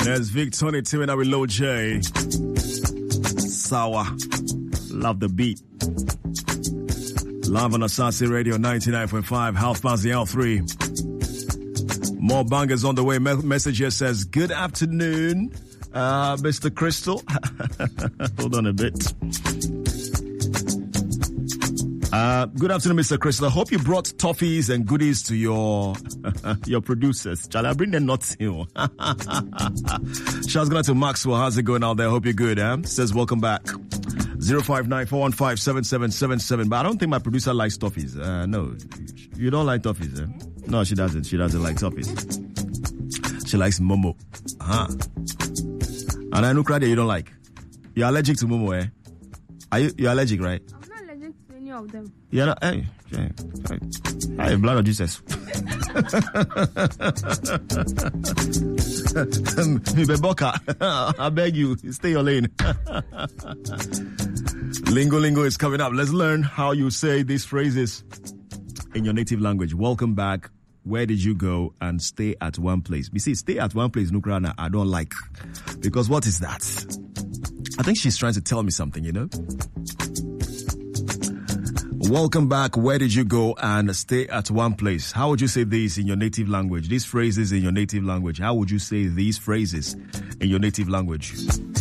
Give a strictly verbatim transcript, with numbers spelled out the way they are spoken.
There's Vic Tony teaming up with Lil J. Sawa. Love the beat. Live on Asasi Radio ninety-nine point five, half past the hour three. More bangers on the way. Me- message here says, good afternoon, uh, Mister Crystal. Hold on a bit. Uh, good afternoon, Mister Crystal. I hope you brought toffees and goodies to your your producers. Shall I bring them nuts? You know? Shouts going out to Maxwell. How's it going out there? Hope you're good. Eh? Says welcome back. zero five nine four one five seven seven seven seven. But I don't think my producer likes toffees. Uh, no, you don't like toffees. Eh? No, she doesn't. She doesn't like toffees. She likes Momo. Huh? And I know Crowder you don't like. You're allergic to Momo, eh? Are you? You're allergic, right? Of them. Yeah, no, hey, hey, hey, hey, blood of Jesus. I beg you, stay your lane. Lingo Lingo is coming up. Let's learn how you say these phrases in your native language. Welcome back. Where did you go? And stay at one place. You see, stay at one place, Nukrana, I don't like. Because what is that? I think she's trying to tell me something, you know? Welcome back. Where did you go? And stay at one place. How would you say these in your native language? These phrases in your native language. How would you say these phrases in your native language?